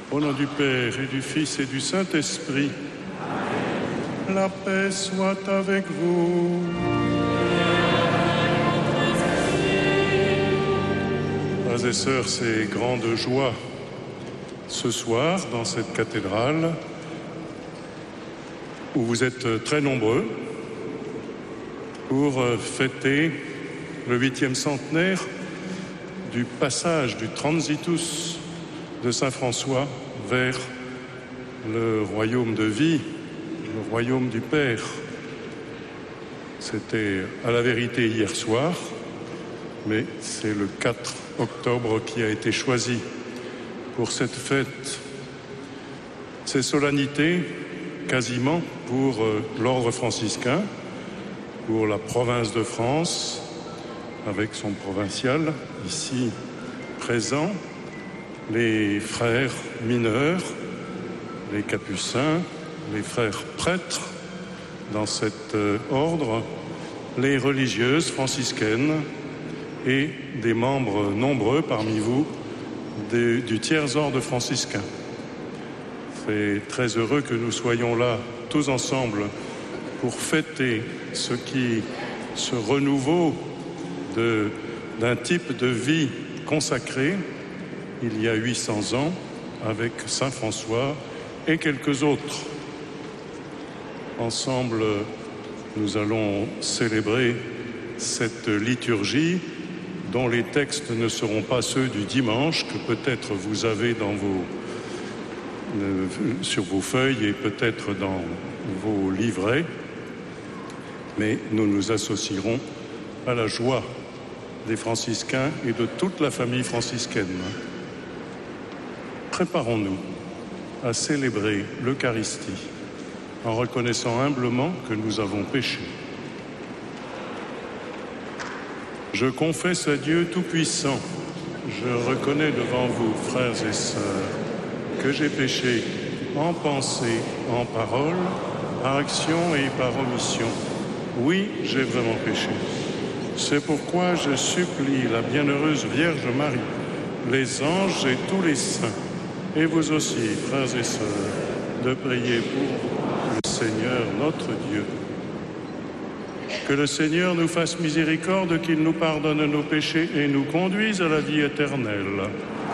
Au nom du Père et du Fils et du Saint-Esprit, la paix soit avec vous. Frères et sœurs, c'est grande joie ce soir dans cette cathédrale où vous êtes très nombreux pour fêter le 8e centenaire du passage du Transitus de Saint François vers le royaume de vie, le royaume du Père. C'était à la vérité hier soir, mais c'est le 4 octobre qui a été choisi pour cette fête. Ces solennités, quasiment pour l'ordre franciscain, pour la province de France, avec son provincial ici présent, les frères mineurs, les capucins, les frères prêtres dans cet ordre, les religieuses franciscaines et des membres nombreux parmi vous du tiers ordre franciscain. C'est très heureux que nous soyons là tous ensemble pour fêter ce renouveau d'un type de vie consacré il y a 800 ans avec Saint François et quelques autres. Ensemble, nous allons célébrer cette liturgie dont les textes ne seront pas ceux du dimanche que peut-être vous avez sur vos feuilles et peut-être dans vos livrets, mais nous nous associerons à la joie des franciscains et de toute la famille franciscaine. Préparons-nous à célébrer l'Eucharistie en reconnaissant humblement que nous avons péché. Je confesse à Dieu Tout-Puissant, je reconnais devant vous, frères et sœurs, que j'ai péché en pensée, en parole, par action et par omission. Oui, j'ai vraiment péché. C'est pourquoi je supplie la bienheureuse Vierge Marie, les anges et tous les saints, et vous aussi, frères et sœurs, de prier pour le Seigneur notre Dieu. Que le Seigneur nous fasse miséricorde, qu'il nous pardonne nos péchés et nous conduise à la vie éternelle.